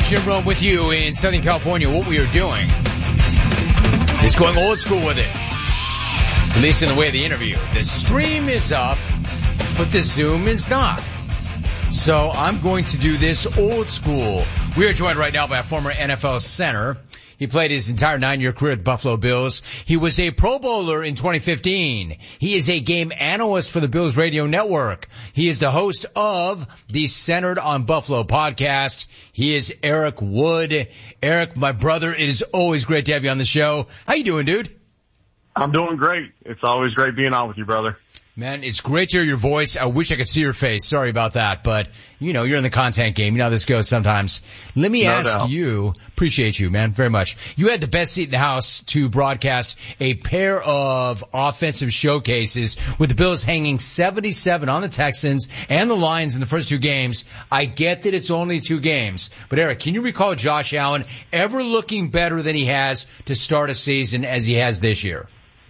Jim Rome with you in Southern California. What we are doing is going old school with it, at least in the way of the interview. The stream is up, but the Zoom is not. So I'm going to do this old school. We are joined right now by a former NFL center. He played his entire 9-year career at the Buffalo Bills. He was a Pro Bowler in 2015. He is a game analyst for the Bills Radio Network. He is the host of the Centered on Buffalo podcast. He is Eric Wood. Eric, my brother, it is always great to have you on the show. How you doing, dude? I'm doing great. It's always great being on with you, brother. Man, it's great to hear your voice. I wish I could see your face. Sorry about that. But, you know, you're in the content game. You know how this goes sometimes. Let me ask you, appreciate you, man, very much. You had the best seat in the house to broadcast a pair of offensive showcases with the Bills hanging 77 on the Texans and the Lions in the first two games. I get that it's only 2 games. But, Eric, can you recall Josh Allen ever looking better than he has to start a season as he has this year?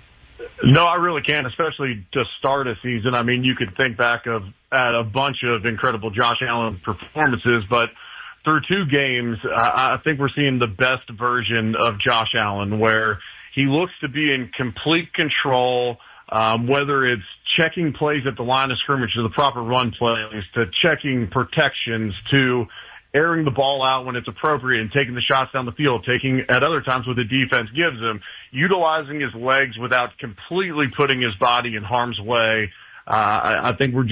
No, I really can't, especially to start a season. I mean, you could think back at a bunch of incredible Josh Allen performances, but through 2 games, I think we're seeing the best version of Josh Allen, where he looks to be in complete control, whether it's checking plays at the line of scrimmage to the proper run plays, to checking protections, to airing the ball out when it's appropriate and taking the shots down the field, taking at other times what the defense gives him, utilizing his legs without completely putting his body in harm's way. I think we're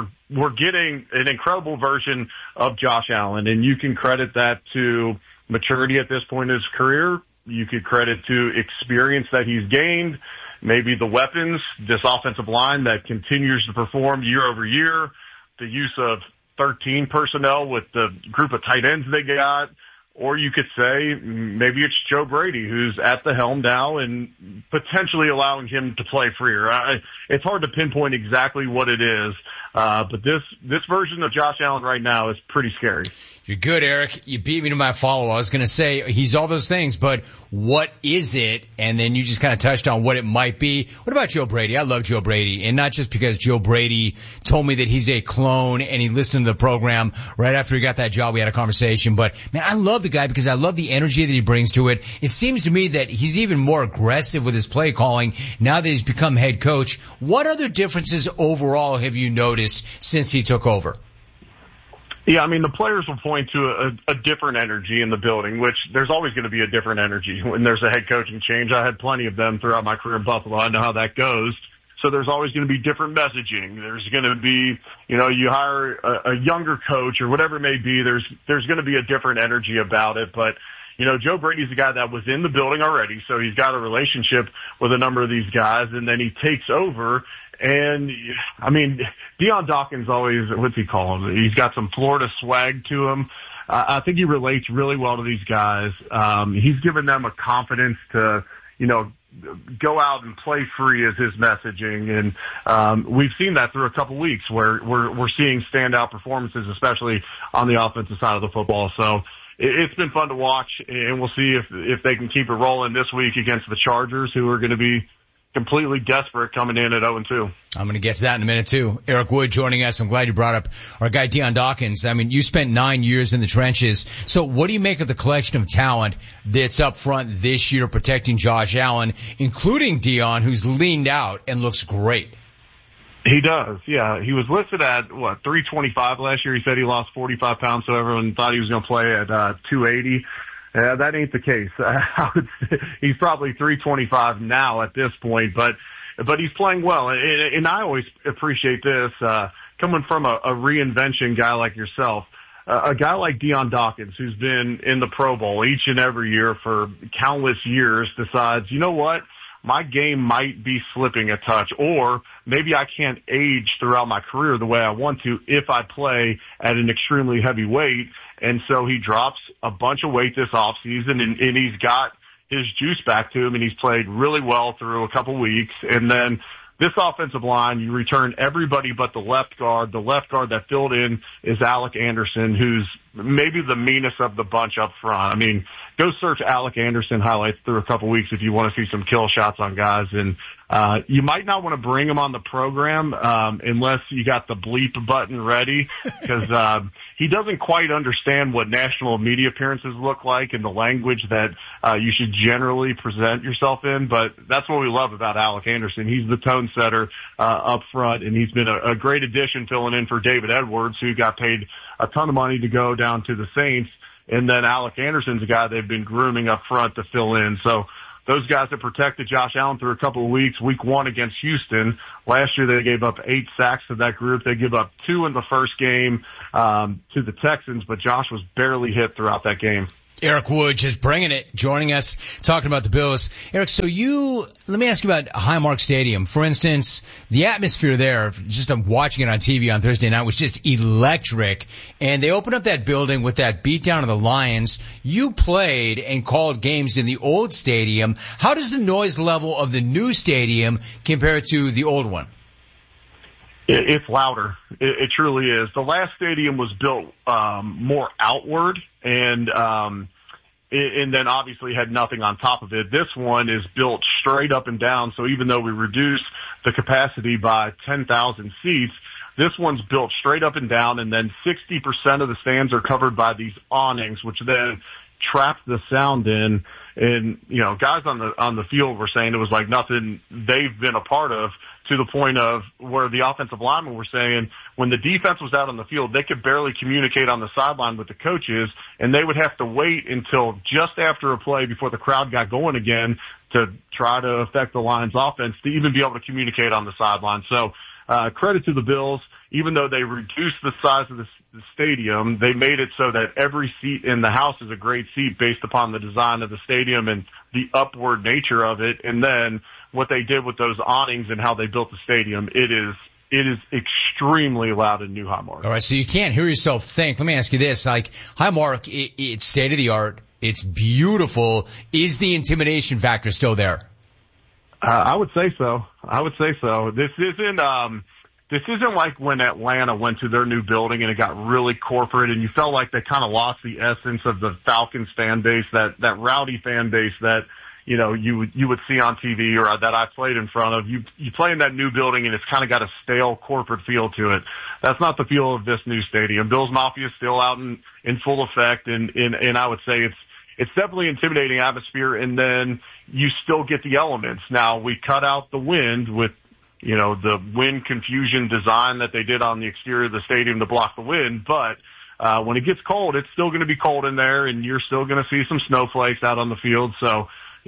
getting an incredible version of Josh Allen, and you can credit that to maturity at this point in his career. You could credit to experience that he's gained, maybe the weapons, this offensive line that continues to perform year over year, the use of 13 personnel with the group of tight ends they got, or you could say maybe it's Joe Brady who's at the helm now and potentially allowing him to play freer. It's hard to pinpoint exactly what it is, but this version of Josh Allen right now is pretty scary. You're good, Eric. You beat me to my follow. I was going to say he's all those things, but what is it? And then you just kind of touched on what it might be. What about Joe Brady? I love Joe Brady, and not just because Joe Brady told me that he's a clone and he listened to the program right after he got that job. We had a conversation, but man, I love the guy because I love the energy that he brings to it. It seems to me that he's even more aggressive with his play calling now that he's become head coach. What other differences overall have you noticed since he took over? Yeah, I mean, the players will point to a different energy in the building, which there's always going to be a different energy when there's a head coaching change. I had plenty of them throughout my career in Buffalo. I know how that goes. So there's always going to be different messaging. There's going to be, you know, you hire a younger coach or whatever it may be. There's going to be a different energy about it. But, you know, Joe Brady's a guy that was in the building already, so he's got a relationship with a number of these guys, and then he takes over. And, I mean, Dion Dawkins always, what's he call him? He's got some Florida swag to him. I think he relates really well to these guys. He's given them a confidence to, you know, go out and play free is his messaging. And we've seen that through a couple weeks where we're seeing standout performances, especially on the offensive side of the football. So it's been fun to watch, and we'll see if they can keep it rolling this week against the Chargers, who are going to be completely desperate coming in at 0-2. I'm going to get to that in a minute, too. Eric Wood joining us. I'm glad you brought up our guy, Dion Dawkins. I mean, you spent 9 years in the trenches. So what do you make of the collection of talent that's up front this year protecting Josh Allen, including Dion, who's leaned out and looks great? He does, yeah. He was listed at, 325 last year. He said he lost 45 pounds, so everyone thought he was going to play at 280. That ain't the case. He's probably 325 now at this point, but he's playing well. And I always appreciate this, coming from a reinvention guy like yourself, a guy like Dion Dawkins, who's been in the Pro Bowl each and every year for countless years, decides, you know what? My game might be slipping a touch, or maybe I can't age throughout my career the way I want to if I play at an extremely heavy weight. And so he drops a bunch of weight this offseason, and he's got his juice back to him, and he's played really well through a couple weeks. And then this offensive line, you return everybody but the left guard. The left guard that filled in is Alec Anderson, who's maybe the meanest of the bunch up front. I mean, go search Alec Anderson highlights through a couple weeks if you want to see some kill shots on guys. And you might not want to bring him on the program unless you got the bleep button ready, because he doesn't quite understand what national media appearances look like and the language that you should generally present yourself in. But that's what we love about Alec Anderson. He's the tone setter up front, and he's been a great addition filling in for David Edwards, who got paid a ton of money to go down to the Saints. And then Alec Anderson's a guy they've been grooming up front to fill in. So those guys have protected Josh Allen through a couple of weeks. Week 1 against Houston. Last year they gave up 8 sacks to that group. They give up 2 in the first game to the Texans, but Josh was barely hit throughout that game. Eric Wood just bringing it, joining us, talking about the Bills. Eric, so let me ask you about Highmark Stadium. For instance, the atmosphere there, just watching it on TV on Thursday night, was just electric. And they opened up that building with that beatdown of the Lions. You played and called games in the old stadium. How does the noise level of the new stadium compare to the old one? It's louder. It truly is. The last stadium was built more outward and then obviously had nothing on top of it. This one is built straight up and down, so even though we reduced the capacity by 10,000 seats, this one's built straight up and down, and then 60% of the stands are covered by these awnings, which then trap the sound in. And, guys on the field were saying it was like nothing they've been a part of, to the point of where the offensive linemen were saying when the defense was out on the field, they could barely communicate on the sideline with the coaches, and they would have to wait until just after a play before the crowd got going again to try to affect the Lions' offense to even be able to communicate on the sideline. So credit to the Bills. Even though they reduced the size of the stadium, they made it so that every seat in the house is a great seat based upon the design of the stadium and the upward nature of it. And then what they did with those awnings and how they built the stadium, it is extremely loud in New Highmark. All right, so you can't hear yourself think. Let me ask you this. Like, Highmark, it's state-of-the-art. It's beautiful. Is the intimidation factor still there? I would say so. This isn't like when Atlanta went to their new building and it got really corporate and you felt like they kind of lost the essence of the Falcons fan base, that rowdy fan base that, you would see on TV or that I played in front of. You play in that new building and it's kind of got a stale corporate feel to it. That's not the feel of this new stadium. Bills Mafia is still out in full effect, and I would say it's definitely intimidating atmosphere, and then you still get the elements. Now, we cut out the wind with the wind confusion design that they did on the exterior of the stadium to block the wind. But when it gets cold, it's still going to be cold in there, and you're still going to see some snowflakes out on the field. So,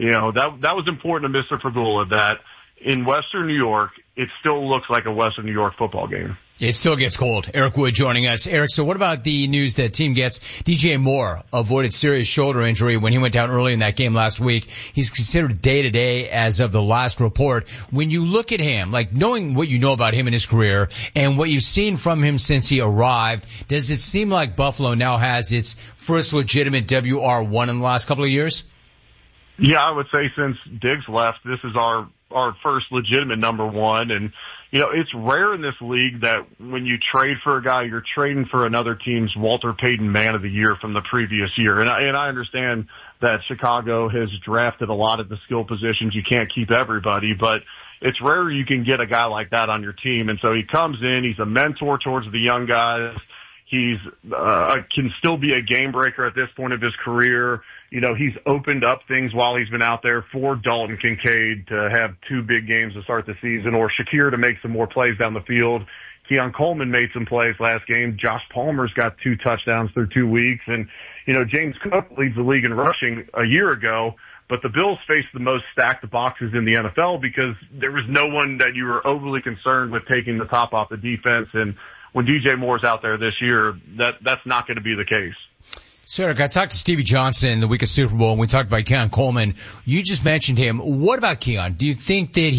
that was important to Mr. Pegula, that in Western New York, it still looks like a Western New York football game. It still gets cold. Eric Wood joining us. Eric, so what about the news that team gets? DJ Moore avoided serious shoulder injury when he went down early in that game last week. He's considered day-to-day as of the last report. When you look at him, like knowing what you know about him in his career and what you've seen from him since he arrived, does it seem like Buffalo now has its first legitimate WR1 in the last couple of years? Yeah, I would say since Diggs left, this is our first legitimate number one. And, it's rare in this league that when you trade for a guy, you're trading for another team's Walter Payton Man of the Year from the previous year. And I understand that Chicago has drafted a lot of the skill positions. You can't keep everybody, but it's rare you can get a guy like that on your team. And so he comes in, he's a mentor towards the young guys. He's can still be a game breaker at this point of his career. He's opened up things while he's been out there for Dalton Kincaid to have 2 big games to start the season, or Shakir to make some more plays down the field. Keon Coleman made some plays last game. Josh Palmer's got 2 touchdowns through 2 weeks. And, James Cook leads the league in rushing a year ago, but the Bills faced the most stacked boxes in the NFL because there was no one that you were overly concerned with taking the top off the defense. And when DJ Moore's out there this year, that's not going to be the case. So, Eric, I talked to Stevie Johnson the week of Super Bowl, and we talked about Keon Coleman. You just mentioned him. What about Keon? Do you think that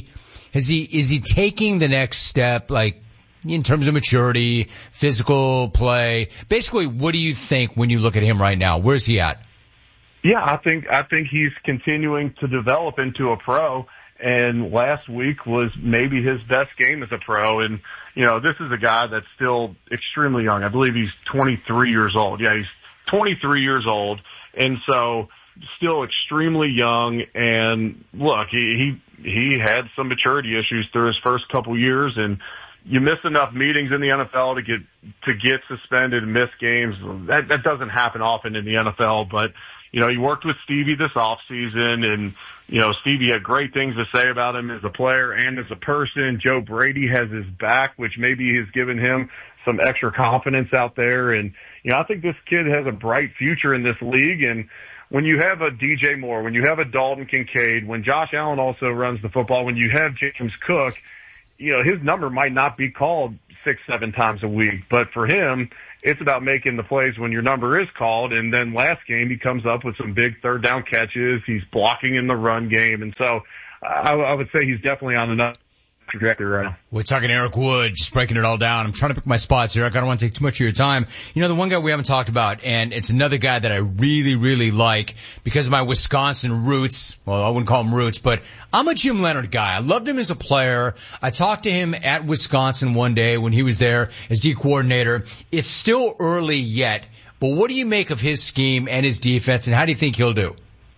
is he taking the next step, like, in terms of maturity, physical play? Basically, what do you think when you look at him right now? Where's he at? Yeah, I think he's continuing to develop into a pro, and last week was maybe his best game as a pro. And, this is a guy that's still extremely young. I believe he's 23 years old. Yeah, he's 23 years old, and so still extremely young. And look, he had some maturity issues through his first couple years, and you miss enough meetings in the NFL to get suspended and miss games. That doesn't happen often in the NFL, but he worked with Stevie this offseason, and Stevie had great things to say about him as a player and as a person. Joe Brady has his back, which maybe has given him some extra confidence out there. And I think this kid has a bright future in this league. And when you have a DJ Moore, when you have a Dalton Kincaid, when Josh Allen also runs the football, when you have James Cook, his number might not be called 6-7 times a week, but for him, it's about making the plays when your number is called. And then last game, he comes up with some big third down catches. He's blocking in the run game. And so I would say he's definitely on another trajectory right now. We're talking Eric Wood, just breaking it all down. I'm trying to pick my spots, Eric. I don't want to take too much of your time. The one guy we haven't talked about, and it's another guy that I really, really like because of my Wisconsin roots. Well, I wouldn't call him roots, but I'm a Jim Leonhard guy. I loved him as a player. I talked to him at Wisconsin one day when he was there as D coordinator. It's still early yet, but what do you make of his scheme and his defense, and how do you think he'll do?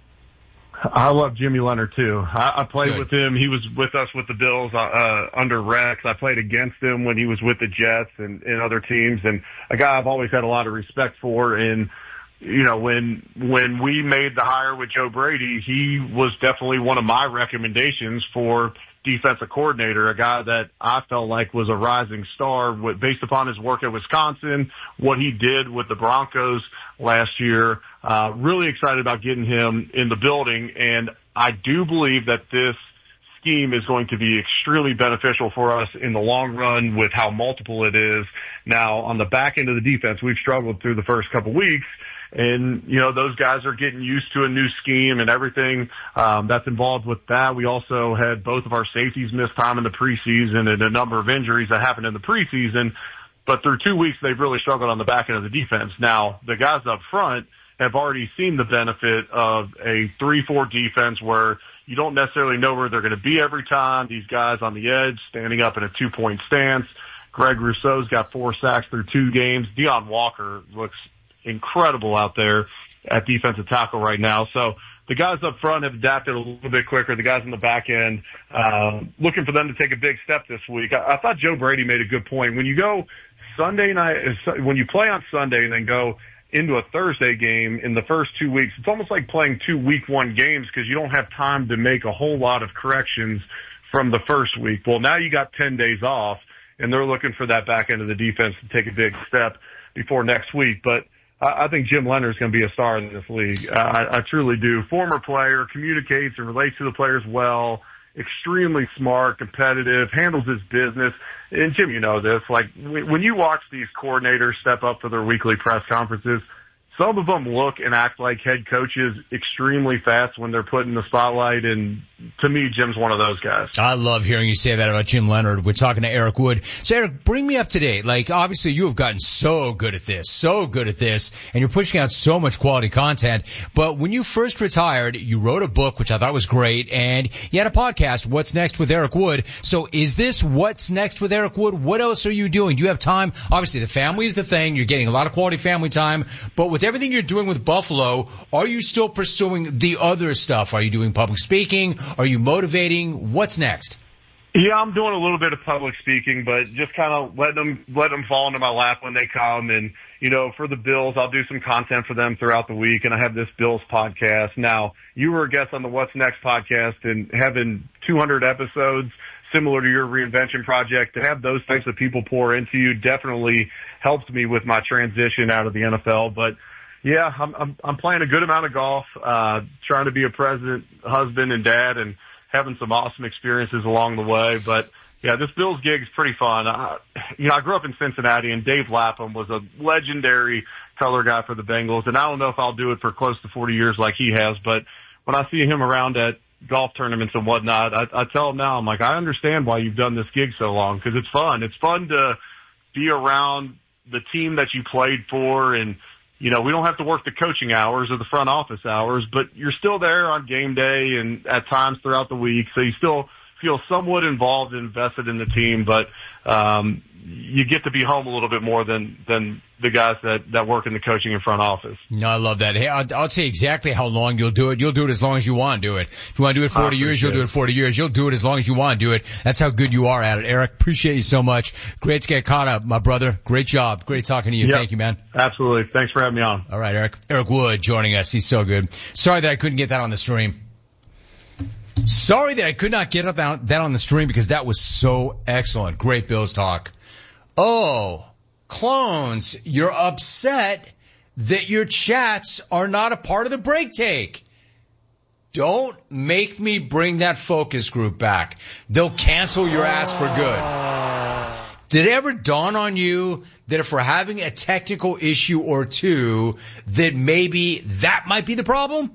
I love Jimmy Leonhard too. I played with him. He was with us with the Bills under Rex. I played against him when he was with the Jets and other teams, and a guy I've always had a lot of respect for. And when we made the hire with Joe Brady, he was definitely one of my recommendations for defensive coordinator, a guy that I felt like was a rising star based upon his work at Wisconsin, what he did with the Broncos last year. Really excited about getting him in the building, and I do believe that this scheme is going to be extremely beneficial for us in the long run with how multiple it is. Now, on the back end of the defense, we've struggled through the first couple weeks, and, those guys are getting used to a new scheme and everything that's involved with that. We also had both of our safeties miss time in the preseason and a number of injuries that happened in the preseason. But through 2 weeks, they've really struggled on the back end of the defense. Now, the guys up front have already seen the benefit of a 3-4 defense where you don't necessarily know where they're going to be every time. These guys on the edge standing up in a 2-point stance. Greg Rousseau's got 4 sacks through 2 games. Deion Walker looks incredible out there at defensive tackle right now. So the guys up front have adapted a little bit quicker. The guys on the back end, looking for them to take a big step this week. I thought Joe Brady made a good point. When you go Sunday night, when you play on Sunday and then go into a Thursday game in the first 2 weeks, it's almost like playing 2 week 1 games because you don't have time to make a whole lot of corrections from the first week. Well, now you got 10 days off, and they're looking for that back end of the defense to take a big step before next week. But I think Jim Leonhard is going to be a star in this league. I truly do. Former player, communicates and relates to the players well, extremely smart, competitive, handles his business. And Jim, you know this, like when you watch these coordinators step up for their weekly press conferences, some of them look and act like head coaches extremely fast when they're put in the spotlight, and to me, Jim's one of those guys. I love hearing you say that about Jim Leonhard. We're talking to Eric Wood. So, Eric, bring me up to date. Like, obviously, you have gotten so good at this, and you're pushing out so much quality content. But when you first retired, you wrote a book, which I thought was great, and you had a podcast, What's Next with Eric Wood. So is this What's Next with Eric Wood? What else are you doing? Do you have time? Obviously, the family is the thing. You're getting a lot of quality family time. But with everything you're doing with Buffalo, are you still pursuing the other stuff? Are you doing public speaking? Are you motivating? What's next? Yeah, I'm doing a little bit of public speaking, but just kind of let them fall into my lap when they come. And, you know, for the Bills, I'll do some content for them throughout the week, and I have this Bills podcast. Now, you were a guest on the What's Next podcast, and having 200 episodes similar to your reinvention project, to have those types of people pour into you definitely helped me with my transition out of the NFL. But yeah, I'm playing a good amount of golf, trying to be a present husband and dad, and having some awesome experiences along the way. But yeah, this Bills gig is pretty fun. I grew up in Cincinnati, and Dave Lapham was a legendary color guy for the Bengals. And I don't know if I'll do it for close to 40 years like he has, but when I see him around at golf tournaments and whatnot, I tell him now, I'm like, I understand why you've done this gig so long, because it's fun. It's fun to be around the team that you played for, and you know, we don't have to work the coaching hours or the front office hours, but you're still there on game day and at times throughout the week. So you still feel somewhat involved and invested in the team, but you get to be home a little bit more than the guys that work in the coaching and front office. No, I love that. Hey, I'll say exactly how long you'll do it. You'll do it as long as you want to do it. If you want to do it 40 years, you'll do it 40 years. You'll do it as long as you want to do it. That's how good you are at it. Eric, appreciate you so much. Great to get caught up, my brother. Great job. Great talking to you. Yep. Thank you, man. Absolutely. Thanks for having me on. All right, Eric. Eric Wood joining us. He's so good. Sorry that I couldn't get that on the stream. Sorry that I could not get that on the stream because that was so excellent. Great Bills talk. Oh, clones, you're upset that your chats are not a part of the break take. Don't make me bring that focus group back. They'll cancel your ass for good. Did it ever dawn on you that if we're having a technical issue or two, that maybe that might be the problem?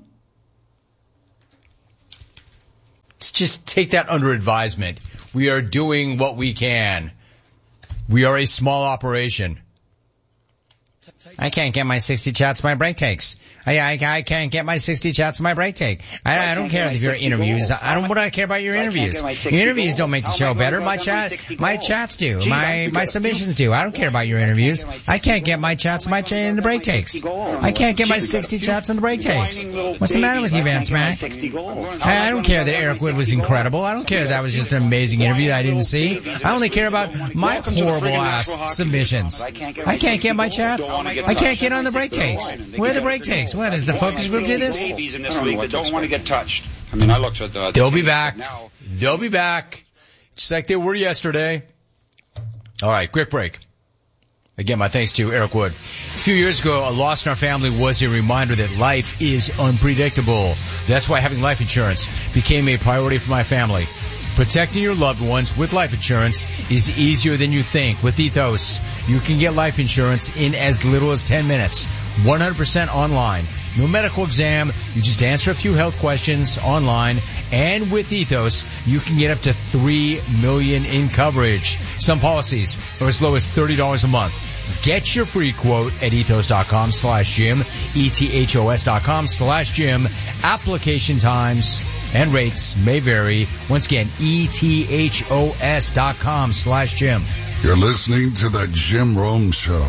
Just take that under advisement. We are doing what we can. We are a small operation. I can't get my 60 chats my break takes. I can't get my 60 chats my break take. I don't care if your interviews. What do I care about your interviews? Your interviews don't make the show better. My chats do. My submissions do. I don't care about your interviews. I can't get my chats in the break takes. I can't get my 60 chats in the break takes. What's the matter with you, Van Smack? I don't care that Eric Wood was incredible. I don't care that was just an amazing interview that I didn't see. I only care about my horrible ass submissions. I can't get my chat. I can't get on the break takes. Where are the break takes? What, does the focus group do this? Don't want to get touched. I mean, I looked at the... They'll be back. They'll be back. Just like they were yesterday. All right, quick break. Again, my thanks to Eric Wood. A few years ago, a loss in our family was a reminder that life is unpredictable. That's why having life insurance became a priority for my family. Protecting your loved ones with life insurance is easier than you think. With Ethos, you can get life insurance in as little as 10 minutes, 100% online. No medical exam, you just answer a few health questions online, and with Ethos, you can get up to $3 million in coverage. Some policies are as low as $30 a month. Get your free quote at ethos.com/Jim, ethos.com/Jim. Application times and rates may vary. Once again, ethos.com/Jim. You're listening to the Jim Rome Show.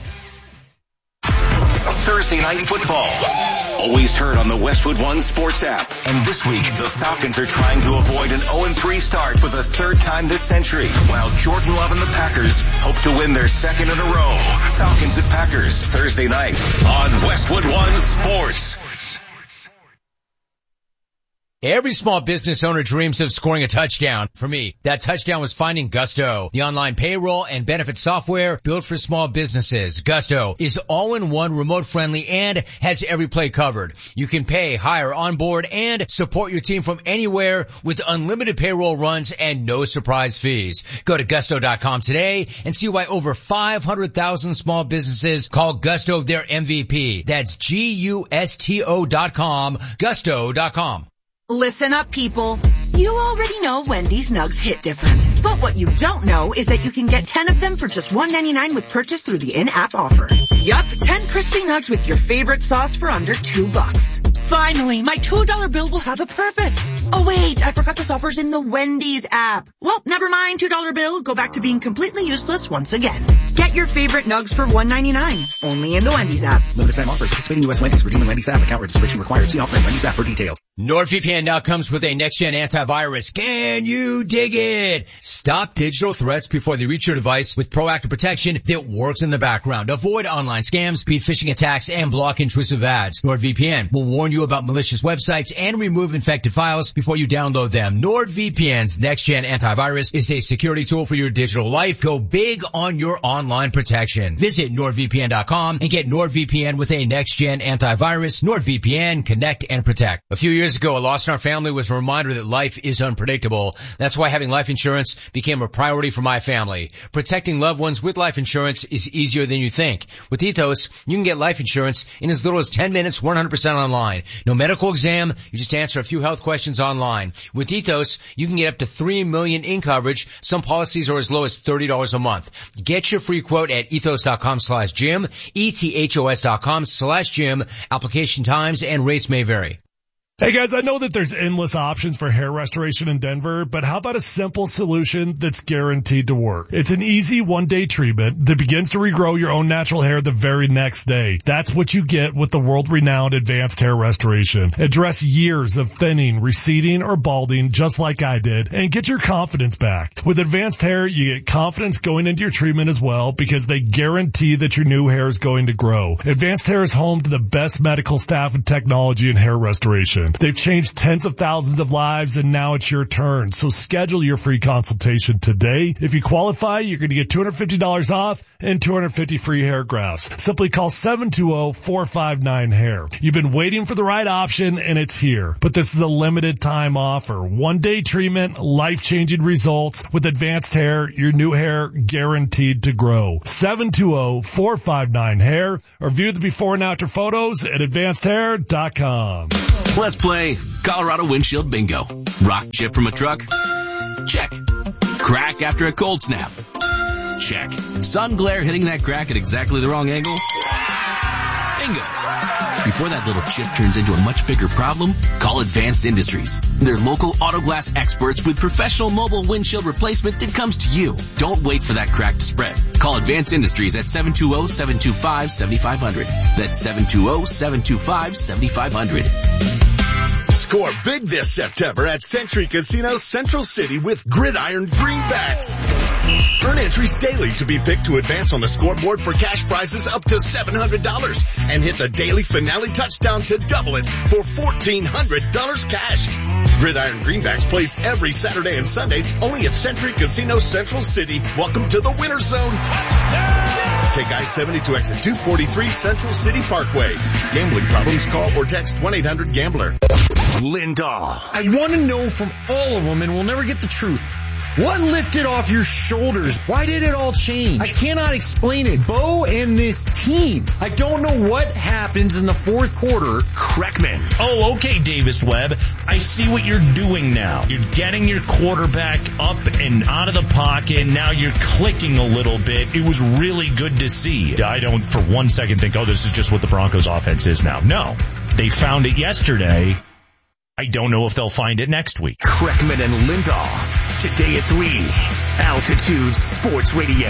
Thursday Night Football. Always heard on the Westwood One Sports app. And this week, the Falcons are trying to avoid an 0-3 start for the third time this century, while Jordan Love and the Packers hope to win their second in a row. Falcons at Packers, Thursday night on Westwood One Sports. Every small business owner dreams of scoring a touchdown. For me, that touchdown was finding Gusto, the online payroll and benefit software built for small businesses. Gusto is all-in-one, remote-friendly, and has every play covered. You can pay, hire, onboard, and support your team from anywhere with unlimited payroll runs and no surprise fees. Go to Gusto.com today and see why over 500,000 small businesses call Gusto their MVP. That's Gusto.com, Gusto.com. Listen up, people. You already know Wendy's nugs hit different. But what you don't know is that you can get 10 of them for just $1.99 with purchase through the in-app offer. Yup, 10 crispy nugs with your favorite sauce for under $2. Finally, my $2 bill will have a purpose. Oh wait, I forgot this offer's in the Wendy's app. Well, never mind, $2 bill. Go back to being completely useless once again. Get your favorite nugs for $1.99. Only in the Wendy's app. Limited time offer. Participating U.S. Wendy's. Redeem the Wendy's app. Account registration required. See offer in Wendy's app for details. NordVPN now comes with a next-gen antivirus. Can you dig it? Stop digital threats before they reach your device with proactive protection that works in the background. Avoid online scams, beat phishing attacks, and block intrusive ads. NordVPN will warn you about malicious websites and remove infected files before you download them. NordVPN's next-gen antivirus is a security tool for your digital life. Go big on your online protection. Visit NordVPN.com and get NordVPN with a next-gen antivirus. NordVPN, connect and protect. A few years ago, a loss in our family was a reminder that life is unpredictable. That's why having life insurance became a priority for my family. Protecting loved ones with life insurance is easier than you think. With Ethos, you can get life insurance in as little as 10 minutes, 100% online. No medical exam, you just answer a few health questions online. With Ethos, you can get up to $3 million in coverage. Some policies are as low as $30 a month. Get your free quote at ethos.com/Jim, ethos.com/Jim. Application times and rates may vary. Hey guys, I know that there's endless options for hair restoration in Denver, but how about a simple solution that's guaranteed to work? It's an easy one-day treatment that begins to regrow your own natural hair the very next day. That's what you get with the world-renowned Advanced Hair Restoration. Address years of thinning, receding, or balding just like I did, and get your confidence back. With Advanced Hair, you get confidence going into your treatment as well because they guarantee that your new hair is going to grow. Advanced Hair is home to the best medical staff and technology in hair restoration. They've changed tens of thousands of lives, and now it's your turn. So schedule your free consultation today. If you qualify, you're going to get $250 off and 250 free hair grafts. Simply call 720-459-HAIR. You've been waiting for the right option, and it's here. But this is a limited time offer. One-day treatment, life-changing results. With Advanced Hair, your new hair guaranteed to grow. 720-459-HAIR, or view the before and after photos at advancedhair.com. Let's play Colorado windshield bingo. Rock chip from a truck? Check. Crack after a cold snap? Check. Sun glare hitting that crack at exactly the wrong angle? Bingo. Before that little chip turns into a much bigger problem, call Advanced Industries. They're local auto glass experts with professional mobile windshield replacement that comes to you. Don't wait for that crack to spread. Call Advanced Industries at 720-725-7500. That's 720-725-7500. Score big this September at Century Casino Central City with Gridiron Greenbacks. Earn entries daily to be picked to advance on the scoreboard for cash prizes up to $700 and hit the daily finale touchdown to double it for $1,400 cash. Gridiron Greenbacks plays every Saturday and Sunday only at Century Casino Central City. Welcome to the Winter Zone. Take I-70 to exit 243 Central City Parkway. Gambling problems, call or text 1-800-GAMBLER. Lindahl. I want to know from all of them, and we'll never get the truth. What lifted off your shoulders? Why did it all change? I cannot explain it. Bo and this team. I don't know what happens in the fourth quarter. Kreckman. Oh, okay, Davis Webb. I see what you're doing now. You're getting your quarterback up and out of the pocket. Now you're clicking a little bit. It was really good to see. I don't for one second think, oh, this is just what the Broncos offense is now. No. They found it yesterday. I don't know if they'll find it next week. Kreckman and Lindahl. Today at 3. Altitude Sports Radio.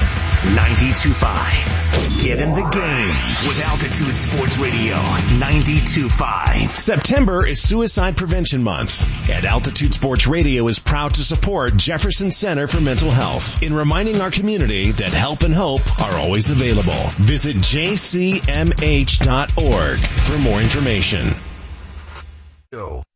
92.5. Get in the game with Altitude Sports Radio. 92.5. September is Suicide Prevention Month, and Altitude Sports Radio is proud to support Jefferson Center for Mental Health in reminding our community that help and hope are always available. Visit jcmh.org for more information.